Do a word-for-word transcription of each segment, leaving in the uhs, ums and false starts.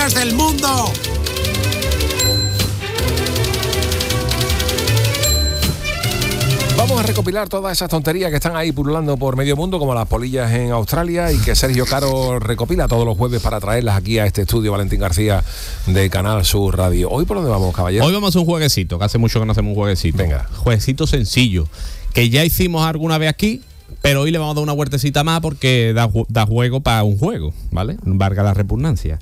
tonterías del mundo. Vamos a recopilar todas esas tonterías que están ahí pululando por medio mundo, como las polillas en Australia, y que Sergio Caro recopila todos los jueves para traerlas aquí a este estudio Valentín García de Canal Sur Radio. ¿Hoy por dónde vamos, caballero? Hoy vamos a hacer un jueguecito, que hace mucho que no hacemos un jueguecito. Venga. Jueguecito sencillo, que ya hicimos alguna vez aquí, pero hoy le vamos a dar una vueltecita más porque da, da juego para un juego, ¿vale? Valga la repugnancia.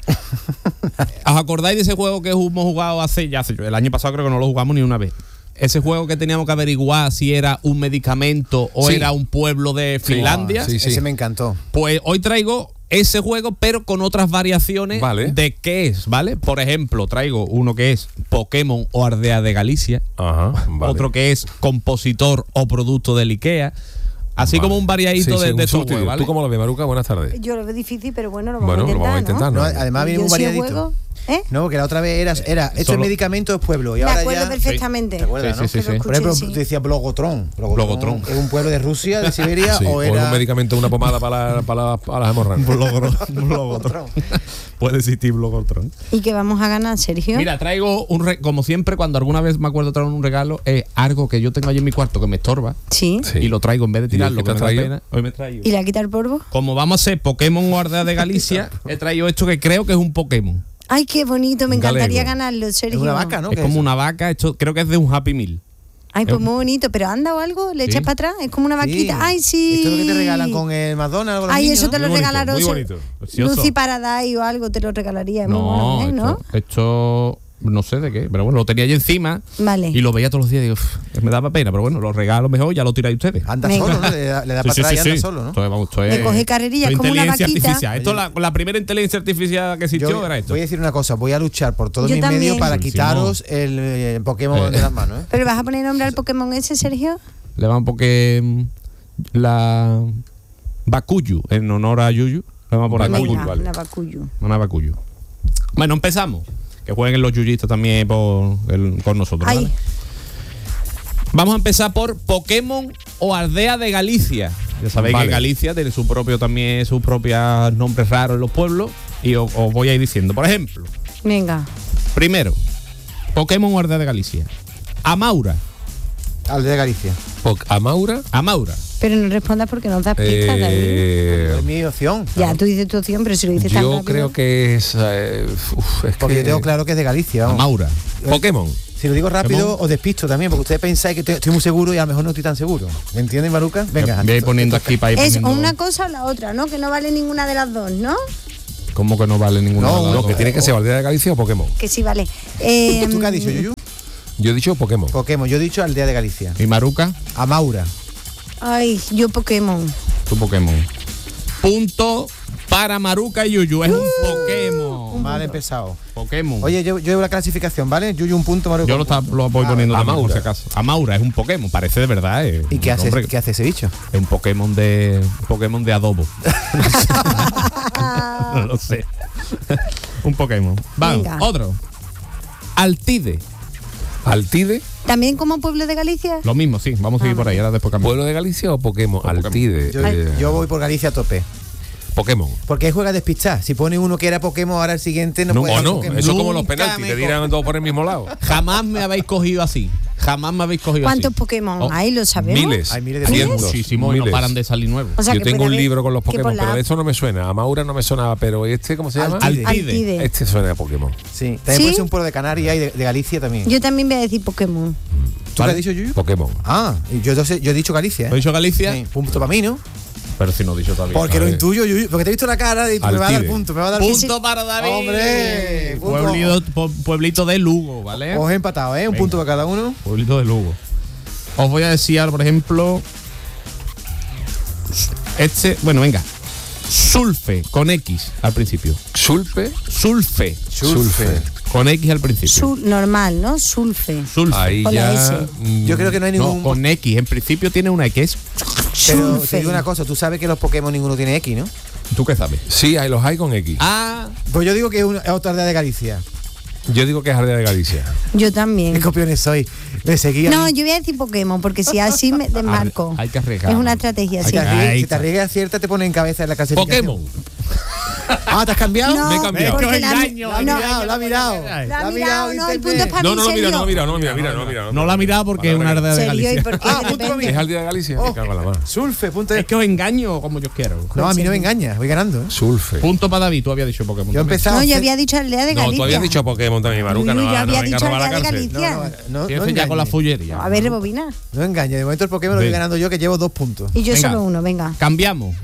¿Os acordáis de ese juego que hemos jugado hace, ya hace, el año pasado creo que no lo jugamos ni una vez? Ese juego que teníamos que averiguar si era un medicamento o sí. era un pueblo de Finlandia. Sí, sí, sí. Ese me encantó. Pues hoy traigo ese juego, pero con otras variaciones vale. de qué es, ¿vale? Por ejemplo, traigo uno que es Pokémon o Ardea de Galicia. Ajá, vale. Otro que es compositor o producto del IKEA. Así vale. como un variadito sí, de, sí, de un software, ¿vale? ¿Tú cómo lo ves, Maruca? Buenas tardes. Yo lo veo difícil, pero bueno, lo vamos Bueno, a intentar, lo vamos a intentar, ¿no? ¿no? No, además viene Yo un sí variadito. juego, ¿eh? No, que la otra vez era, era esto Solo- es medicamento, es pueblo. Y Me ahora acuerdo ya, perfectamente. ¿te acuerdas, Sí, no? sí, sí, Que lo sí. Por ejemplo, escuché, sí. tú decías Blogotrón. Blogotrón. ¿Es un pueblo de Rusia, de Siberia Sí, o o es era un medicamento, una pomada para, la- para, la- para las hemorragias. Blogotrón? Puede existir Blogotrón. ¿Y que vamos a ganar, Sergio? Mira, traigo un re- como siempre, cuando alguna vez me acuerdo traer un regalo, es algo que yo tengo allí en mi cuarto que me estorba. Sí. Sí. Y lo traigo en vez de tirarlo, ¿Y qué que te me has da traído? pena. Hoy me traigo. ¿Y la quita el polvo? Como vamos a hacer Pokémon o Ardea de Galicia, he traído esto que creo que es un Pokémon. Ay, qué bonito, me Un encantaría galego. ganarlo, Sergio. Es una vaca, ¿no? Es ¿Qué como eso? una vaca, esto creo que es de un Happy Meal. Ay, pues Es- muy bonito, pero anda o algo, le Sí. echas para atrás, es como una vaquita. Sí. Ay, sí. Esto es lo que te regalan con el McDonald's o los Ay, niños, eso ¿no? te lo Muy bonito, regalaron. muy bonito, precioso. Lucy Paradise o algo te lo regalaría. es muy No, bueno, ¿eh? ¿no? esto, esto no sé de qué, pero bueno, lo tenía allí encima Vale. y lo veía todos los días y digo, "Uf, me daba pena, pero bueno, lo regalo mejor, ya lo tiráis ustedes. Anda Venga. solo, ¿no? Le da, le da Sí, para sí, atrás sí, y anda sí. solo, ¿no? Esto es, vamos, esto es- Le coge carrerillas esto es como una inteligencia vaquita. artificial. Esto la, la primera inteligencia artificial que existió Yo era esto. voy a decir una cosa, voy a luchar por todos Yo mis también. medios para Buenísimo. quitaros el, eh, Pokémon Eh. de las manos, ¿eh? ¿Pero vas a poner nombre al Pokémon ese, Sergio? Le van porque mm, la Bakuyu, en honor a Yuyu, le vamos a poner Bakuyu, Bakuyu, Venga, vale. una Bakuyu. Una Bakuyu. Bueno, empezamos. Que jueguen los yuyistas también por el- con nosotros. Ay. ¿vale? Vamos a empezar por Pokémon o Ardea de Galicia. Ya sabéis Vale. que Galicia tiene su propio también, sus propios nombres raros en los pueblos. Y os, os voy a ir diciendo. Por ejemplo, Venga. primero, Pokémon o Ardea de Galicia. Amaura. Al de Galicia. Poc- Amaura. Amaura. Pero no respondas porque nos das pistas, David. Eh, Es mi opción. Ya, tú dices tu opción, pero si lo dices tan yo rápido. creo que es. eh, uf, es Porque que- yo tengo claro que es de Galicia, vamos. Amaura. Pokémon. Si lo digo rápido, Pokémon. os despisto también, porque ustedes pensáis que te- estoy muy seguro y a lo mejor no estoy tan seguro. ¿Me entienden, Maruca? Venga. Voy a ir poniendo aquí para ir Es poniendo. una cosa o la otra, ¿no? Que no vale ninguna de las dos, ¿no? ¿Cómo que no vale ninguna? No, de las Lo dos? que tiene que ser Aldea de Galicia o Pokémon. Que sí vale. Eh, ¿Tú qué has dicho, Yuyu? Yo he dicho Pokémon. Pokémon. Yo he dicho Aldea de Galicia. ¿Y Maruca? Amaura. Ay, yo Pokémon. Tu Pokémon. Punto para Maruca y Yuyu. Es un Pokémon. Mal empezado. Pokémon. Oye, yo, yo llevo la clasificación, ¿vale? Yuyu un punto, Maruca. yo lo, un punto. está- lo voy Ah, poniendo también, por Amaura. si acaso. Amaura es un Pokémon. Parece de verdad. eh, ¿Y qué un hace, nombre- qué hace ese bicho? Es un Pokémon de Pokémon de adobo. No lo sé. Un Pokémon. Vamos, Venga. otro. Altide. Altide. ¿También como pueblo de Galicia? Lo mismo, sí. Vamos a seguir Ah, por ahí. Ahora después cambiamos. ¿Pueblo de Galicia o Pokémon? O Pokémon. Altide. Yo, eh, yo voy por Galicia a tope. Pokémon. Porque ahí juega despistar. Si pone uno que era Pokémon, ahora el siguiente no, No, puede O ser no, Pokémon. eso es como los Nunca penaltis, me te tiran todos por el mismo lado. Jamás me habéis cogido así. Jamás me habéis cogido ¿Cuántos así. Pokémon Oh, hay? ¿Lo sabemos? Miles. Hay miles de cientos, Muchísimos y no miles. paran de salir nuevos. O sea, Yo que tengo puede un haber- libro con los que Pokémon, por la- pero de eso no me suena. A Maura no me sonaba, pero este, ¿cómo se llama? Altide. Altide. Este suena a Pokémon. Sí. También ¿Sí? puede ser un pueblo de Canarias y de, de Galicia también. Yo también voy a decir Pokémon. ¿Tú qué has dicho, Yuyu? Pokémon. Ah, y yo, entonces, yo he dicho Galicia, ¿He ¿eh? dicho Galicia? Sí, punto para mí, ¿no? Pero si no he dicho todavía. Porque a lo ver. intuyo, Yuyu. Porque te he visto la cara y me va a dar Altide. punto. Me va a dar Punto para David. ¡Hombre! Punto. Pueblito, pu- pueblito de Lugo, ¿vale? Os he empatado, ¿eh? Un Venga. punto para cada uno. Pueblito de Lugo. Os voy a decir ahora, por ejemplo. Este, bueno, venga. Sulfe, con X al principio. Sulpe. Sulfe, Sulfe. con X al principio. Sul- normal, ¿no? Sulfe. Sulfe. Ahí Con la ya. S. mm, Yo creo que no hay ningún. No, con X. En principio tiene una X. Pero te Sulfe. digo una cosa, tú sabes que los Pokémon ninguno tiene X, ¿no? ¿Tú qué sabes? Sí, hay los hay con X. Ah, Pues yo digo que es, una, es otra aldea de Galicia. Yo digo que es Aldea de Galicia. Yo ¿Qué también. copiones soy? Me seguía. No, yo voy a decir Pokémon, porque si así me desmarco. hay que arriesgar. Es una estrategia, Si sí. te arriesgas, Ahí si te está. arriesgas cierta, te pone en cabeza en la clasificación. Pokémon. Ah, ¿te has cambiado? No, Me he cambiado. porque la, engaño, La ha no, mirado, la ha mirado. la ha mirado, no, el punto es para No, mí, no lo mira, Sergio. no lo mira, no lo mira, mira, no mira. No la ha mirado porque es una Vale, heredad de Sergio, ¿y Galicia. por qué Ah, de punto para mí. repente? ¿Es al día de Galicia? Oh. Me cago en la mano. Sulfe, punto Es de... que os engaño como yo quiero. No, a mí no me engañas, voy ganando. ¿eh? Sulfe. Punto para David, tú habías dicho Pokémon. Yo he también. empezado... No, yo a hacer- había dicho aldea de No, Galicia. tú habías dicho Pokémon también, Maruca. Uy, No, yo va- no había venga a dicho robar la aldea de cárcel. Galicia. No, no, no, no Empieza ya con la engañes. fullería. A ver, rebobina. No engañes, de momento el Pokémon lo voy Sí. ganando yo, que llevo dos puntos. Y yo Venga. solo uno, venga. Cambiamos.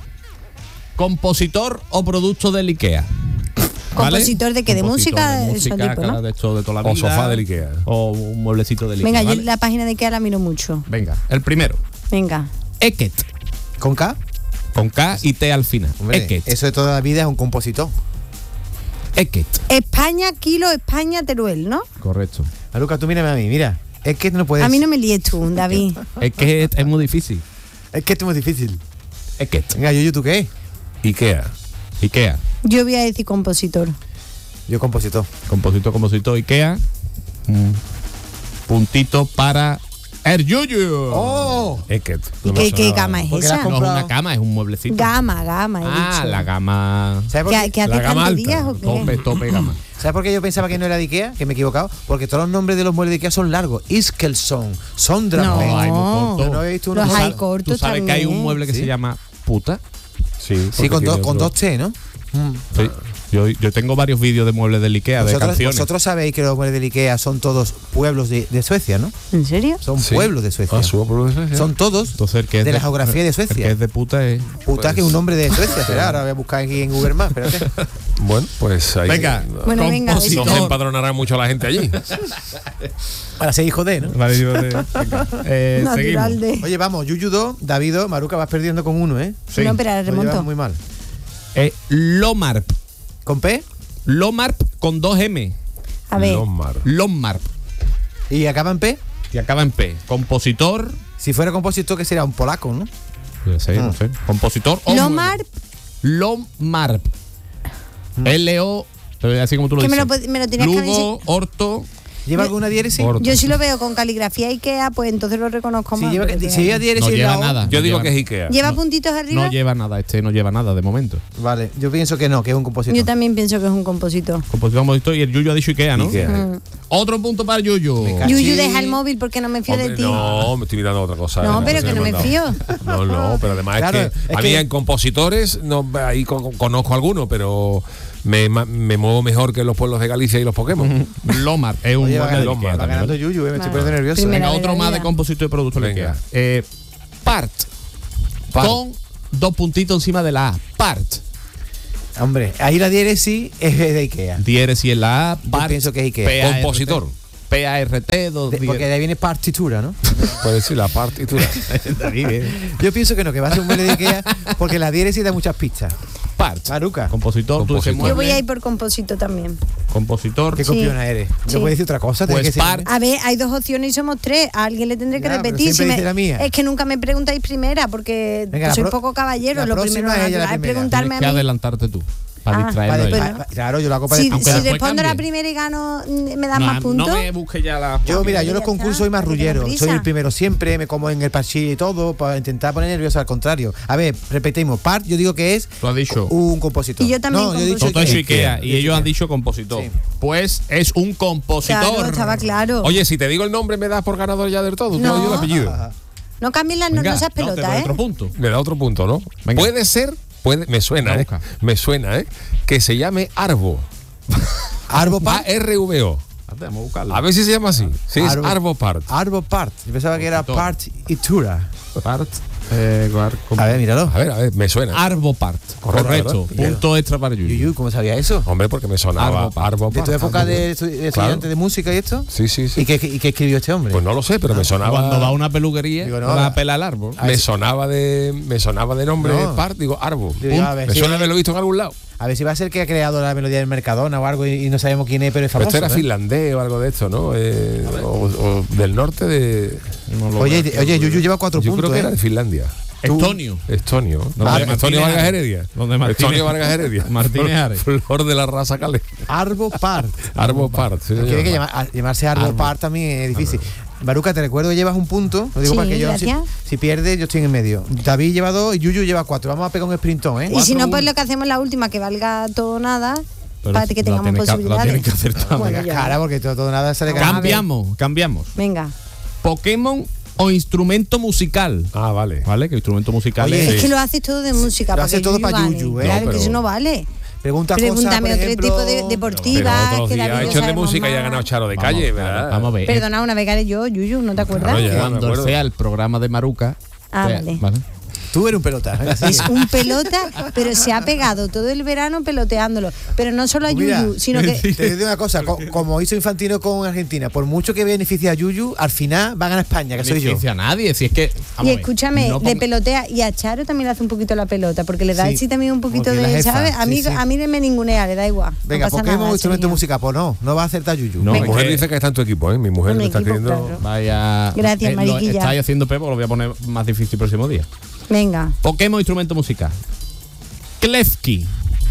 ¿Compositor o producto del IKEA? ¿Vale? ¿Compositor de qué? ¿De Compositor música? de Eso música, tipo, ¿no? cara de esto de toda la O vida. sofá del IKEA. O un mueblecito del IKEA. Venga, yo ¿vale? la página de Ikea la miro mucho. Venga, el primero. Venga. Eket. ¿Con K? Con K y T al final. Hombre, Eket. eso de toda la vida es un compositor. Eket. España, Kilo, España, Teruel, ¿no? Correcto. Maruca, tú mírame a mí, mira. Es que no puedes... A mí no me líes tú, David. Es que es muy difícil. Es que esto es muy difícil. Eket. Venga, yo, ¿tú qué? IKEA. IKEA. Yo voy a decir compositor. Yo compositor. Compositor, compositor, IKEA. Mm. Puntito para el Yuyu. ¡Oh! Eket. ¿Y No me qué, sonaba. qué gama es Porque la esa? No es comprado. una cama, es un mueblecito. Gama, gama, he Ah, dicho. la gama. ¿Sabes por, ¿Qué, qué? qué La hace gama alta. días o qué? Tope, tope gama. ¿Sabes por qué yo pensaba que no era de Ikea? Que me he equivocado. Porque todos los nombres de los muebles de Ikea son largos. Iskelson, Sondramen. No. Hay muy corto. Yo no había visto uno Los que hay sal- cortos ¿Tú sabes que hay un también. mueble que Sí. se llama puta? Sí, Sí, porque con, dos tiene con otro- dos T, ¿no? Mm. Sí. Yo, yo tengo varios vídeos de muebles del IKEA, de Vosotros, canciones. vosotros sabéis que los muebles de Ikea son todos pueblos de, de Suecia, ¿no? ¿En serio? Son Sí. pueblos de Suecia. Ah, su pueblo de Suecia. Son todos Entonces, el que es de la geografía de El Suecia. que es de puta es. Puta, Pues- que es un nombre de Suecia, será. Ahora voy a buscar aquí en Google Maps, espérate. Bueno, pues ahí. Venga, Bueno, venga, No se besito. empadronará mucho la gente allí. Para ser hijo de, ¿no? Vale, yo de- venga. Eh, Natural seguimos. de. Oye, vamos, Yuyu dos, David dos, Maruca vas perdiendo con uno, ¿eh? Sí. No, pero ahora Lo llevas remonto. muy mal. Eh, Lomarp. ¿Con P? Lomarp con dos M. A ver. Lomar. Lomarp. ¿Y acaba en P? Y acaba en P. Compositor. Si fuera compositor, que sería un polaco, ¿no? No sé, no Ah. sé. Compositor. o Lomar, mueble. Lomarp. L O. Así como tú lo Que me dices. lo pod- me lo tenías que haber Lugo, Orto. ¿Lleva Yo- alguna diéresis? Orto. yo sí lo veo con caligrafía Ikea, pues entonces lo reconozco Si más. lleva, pero que- si lleva diéresis No en lleva la O, nada. Yo No digo lleva- que es IKEA. ¿Lleva No- puntitos arriba? No lleva nada, este no lleva nada de momento. Vale, yo pienso que no, que es un compositor. Yo también pienso que es un compositor. Compositor, compositor y el Yuyu ha dicho Ikea, ¿no? Ikea. Mm. Otro punto para el Yuyu. Me ca- Yuyu, sí. deja el móvil porque no me fío de Hombre, ti. no, me estoy mirando otra cosa. No, eh, pero se que no me he mandado. No, no, pero además Claro, es que es a mí que- en compositores no, ahí con- conozco algunos, pero me, ma- me muevo mejor que los pueblos de Galicia y los Pokémon. Lomar es un Oye, va, mueble de Lomar, Ikea va también, ganando ¿vale? Yuyu, eh, me estoy Vale. poniendo nervioso. Primera Venga, de otro la más vida. de compositor y producto de Venga. Ikea. Eh, part. Part. Con dos puntitos encima de la A. Part. Hombre, ahí la diéresis es de Ikea. Diéresis en la A. Part. pienso que es Ikea. P A R T. Compositor. P A R T, dos De- porque de diéresis. ahí viene partitura, ¿no? Puede decir la partitura. David, eh. Yo pienso que no, que va a ser un mueble de Ikea porque la diéresis da muchas pistas. Part. Maruca, Compositor, tú dices Compositor. Yo voy mueble. a ir por compositor también. Compositor. qué Sí. copiona eres. Sí. ¿No puedes decir otra cosa? Tiene Pues que ser- par- A ver, hay dos opciones y somos tres. A alguien le tendré que Ya, pero repetir. siempre Si me- dice la mía. Es que nunca me preguntáis primera porque Venga, la soy pro- poco caballero. la Lo próxima primero es ella la natural es primera. preguntarme Tienes que a mí. adelantarte tú. Para Ah, distraerlo Vale, ahí. pues pa- no. pa- claro, yo lo hago para Si, Aunque si después respondo la cambie. primera y gano, ¿me das No, más puntos? no me busques ya la. Yo, mira, yo los Ya concursos está, soy más para que tenga rullero. prisa. Soy el primero siempre, me como en el parchís y todo, para intentar poner nervioso al contrario. A ver, repetimos. Part, yo digo que es Tú has dicho. un compositor. Y yo también No, yo he dicho Todo eso Ikea. Ikea. Y ellos han dicho compositor. Sí. Pues es un compositor. Claro, estaba claro. Oye, si te digo el nombre, ¿me das por ganador ya del todo? Tú No. me dices el apellido. No cambien las no, Venga, no seas no, te pelota, doy ¿eh? otro punto. Me da otro punto, ¿no? Venga. Puede ser, puede, me suena, Venga, ¿eh? busca. Me suena, ¿eh? Que se llame Arbo. Arbo A Part. R V O. Espérate, Vamos a buscarlo. A ver si se llama así. Sí, es Arbo. Arbo Part. Arbo Part. Yo pensaba que era Compositor. Part Itura. Part. Eh, guar- A ver, míralo. A ver, a ver, me suena. Arbopart. Correcto, Correcto. ¿verdad? Punto extra para Yuyu. Yuyu, ¿cómo sabía eso? Hombre, porque me sonaba Arbo Part. Arbo ¿De Part. tu época Arbo. de, estu- de estudiante Claro. de música y esto? Sí, sí, sí. ¿Y qué, y qué escribió este hombre? Pues no lo sé, pero me sonaba. Cuando va a una peluquería, Digo, no, va va- a pelar el árbol. Me sonaba de. Me sonaba de nombre No. Part, digo Arbo. Digo, a ver, Me si- suena haberlo visto en algún lado. A ver si va a ser que ha creado la melodía del Mercadona o algo y, y no sabemos quién es, pero es Pero famoso. esto era ¿eh? finlandés o algo de esto, ¿no? Eh, o, o del norte de. No lo Oye, veo. oye, Yuyu lleva cuatro Yo puntos. creo que ¿eh? era de Finlandia. Estonio. Estonio. Donde Ah, Martínez Estonio Vargas Ares. Heredia. Donde Martínez- Estonio Vargas Heredia. Martínez Ares. Flor de la raza Cale. Arbo Part. Arbo Part. sí, Tiene señor. que llama- a- llamarse Arbo Arbo. Part también es difícil. Baruca, te recuerdo que llevas un punto. Lo digo Sí, para que yo, si, gracias. si pierdes, yo estoy en el medio. David lleva dos y Yuyu lleva cuatro. Vamos a pegar un sprintón, ¿eh? Y si no, pues uno. lo que hacemos la última, que valga todo o nada, Pero para que la tengamos tienen que- la posibilidades. tienen que acertar. Bueno, Venga, ya. cara, porque todo, todo nada sale ganado. Cambiamos, cambiamos. Venga. Pokémon o instrumento musical. Ah, vale. ¿Vale? Que instrumento musical Oye, es. Es que lo haces todo de música. Lo para haces que todo Yuyu para gane. Yuyu, ¿eh? Claro, No, que pero- eso no vale. Pregunta Pregúntame cosas, por otro ejemplo, tipo de Pero deportivas. otros que días David ha lo hecho de sabemos música y ha más. ganado Charo de Vamos, calle, vamos, ¿verdad? Vamos a ver. Perdona, una vez gané yo, Yuyu, ¿no te acuerdas? Claro, ya. me Cuando acuerdo. sea el programa de Maruca. Ah, eh, vale. Tú eres un pelota. ¿eh? Así. Es un pelota, pero se ha pegado todo el verano peloteándolo. Pero no solo a Pues mira, Yuyu, sino que Te digo una cosa, co- como hizo Infantino con Argentina, por mucho que beneficie a Yuyu, al final va a ganar España, que soy yo. beneficia a nadie. Si es que. vamos Y a ver, escúchame, no le ponga- pelotea. Y a Charo también le hace un poquito la pelota, porque le da Sí, así también un poquito porque la de, jefa, ¿sabes? A sí, mí, sí. a mí no me ningunea, le da igual. Venga, no pasa Pokémon nada, o instrumento Sergio. musical, pues no, no va a acertar Yuyu. No, Mi es mujer que- dice que está en tu equipo, ¿eh? Mi mujer En le mi está equipo, escribiendo. claro. Vaya. Gracias, lo mariquilla. estáis haciendo pepo, lo voy a poner más difícil el próximo día. Venga. Pokémon instrumento musical. Klefki.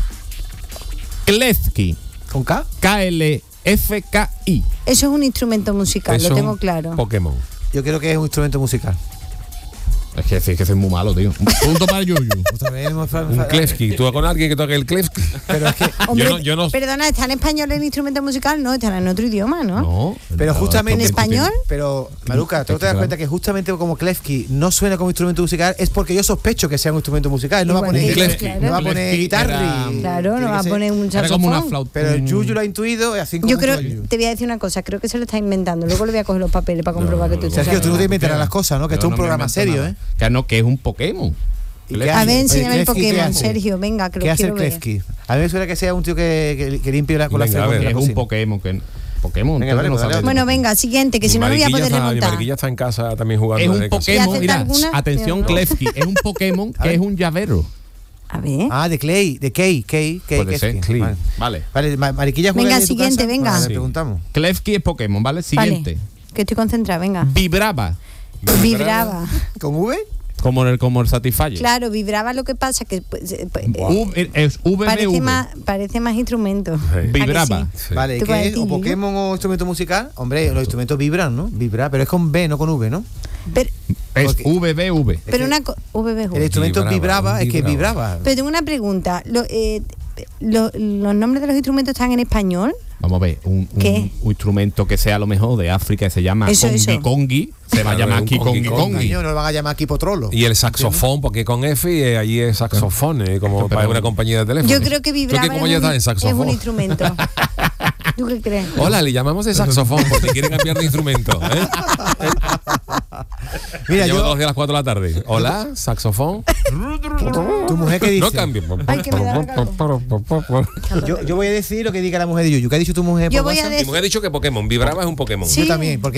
Klefki. ¿Con K? K L F K I. Eso es un instrumento musical, Eso lo es tengo un claro. Pokémon. Yo creo que es un instrumento musical. Es que, es que soy muy malo, tío. Un punto para Yuyu. Otra vez hemos fa- Un fa- Klefki. ¿Tú con alguien que toque el Klefki? Pero es que, Hombre, Yo no- yo no- perdona, ¿está en español el instrumento musical? No, está en otro idioma, ¿no? No. Pero no, justamente- ¿En esto- español? pero Maruca, ¿tú te das Claro. cuenta que justamente como Klefki no suena como instrumento musical? Es porque yo sospecho que sea un instrumento musical. Él no va a Igual poner, que Klefki. claro. no va a poner Klefki guitarra. era- y- Claro, tiene no que va a ser- poner un Era como una saxofón. flauta. Pero el Yuyu lo ha intuido, y así como Yo creo, el Yuyu. te voy a decir una cosa, creo que se lo está inventando. Luego le voy a coger los papeles para comprobar que tú estás Sergio, tú no te hablando. inventarás las cosas, ¿no? Que esto es un Yo no me programa invento serio, nada. ¿eh? Que no, que es un Pokémon. ¿Y qué Klefki. A ver, hace? enséñame el Klefki, ¿qué Pokémon, hace? Sergio, venga, que lo ¿Qué hace el quiero ver. Klefki? A mí me suena que sea un tío que, que, que limpie la, con Venga, la a ver. fe. Es un Pokémon. Que, Pokémon. Venga, ustedes vale, no pues dale, saben. Bueno, venga, siguiente, que si no, no voy a Mariquilla poder está- Mi remontar. mariquilla está en casa también jugando. Es un desde casa. Pokémon, ¿Y mira, acepta alguna? atención, No. Klefki, es un Pokémon A que ver. es un llavero. A ver. Ah, de Clay, de Kay, Kay, Kay. Puede ser, Klefki. Clay. Vale. Vale. Vale, Ma- Mariquilla juega Venga, desde tu siguiente, casa. venga. Vale, le Sí. preguntamos. Klefki es Pokémon, ¿vale? Siguiente. Vale, que estoy concentrada, venga. Vibraba. Vibraba. ¿Con V? Como el, como el Satisfyer. Claro, vibraba, lo que pasa que pues, eh, pues, eh, U- es V B parece V. más parece más instrumento. Sí. ¿A que Vibraba. sí? Sí. Vale, ¿Tú ¿qué cuál es? es, ¿O Yuyu? Pokémon o instrumento musical? Hombre, los instrumentos vibran, ¿no? Vibra, pero es con B, no con V, ¿no? Pero, Es Porque- V B V. Es pero que una co- V B V. El instrumento Vibraba, vibraba, es que vibraba. vibraba. Pero tengo una pregunta. Lo, eh, lo- ¿Los nombres de los instrumentos están en español? Vamos a ver, un, un- ¿Qué? un instrumento que sea a lo mejor de África que se llama Eso, congi eso. congi, se va a Claro, llamar un aquí congi congi congi. congi. Coño, no lo van a llamar aquí Potrolo. Y el saxofón, porque con F y allí es saxofón, eh, como Pero- para una compañía de teléfono. Yo creo que ¿Tú vibraba qué, cómo es, ya un, estás en es un saxofón? instrumento. ¿Tú qué crees? Hola, le llamamos de saxofón porque quiere cambiar de instrumento. ¿eh? Mira, Llevo yo, todos los días a las cuatro de la tarde. Hola, saxofón. tu mujer que dice. No cambio. Ay, que me da la yo, yo voy a decir lo que diga la mujer de Yuyu. ¿Qué ha dicho tu mujer? Yo por voy a WhatsApp? Mi decir. mujer ha dicho que Pokémon. Vibraba es un Pokémon. Sí. Yo también, porque